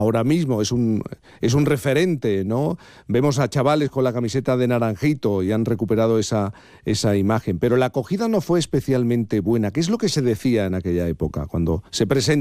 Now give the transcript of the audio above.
ahora mismo es un referente, ¿no? Vemos a chavales con la camiseta de naranjito y han recuperado esa imagen. Pero la acogida no fue especialmente buena. ¿Qué es lo que se decía en aquella época cuando se presenta